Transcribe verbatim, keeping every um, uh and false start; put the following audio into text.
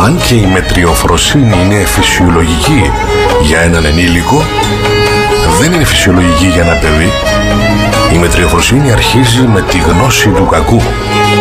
Αν και η μετριοφροσύνη είναι φυσιολογική για έναν ενήλικο, δεν είναι φυσιολογική για ένα παιδί. Η μετριοφροσύνη αρχίζει με τη γνώση του κακού.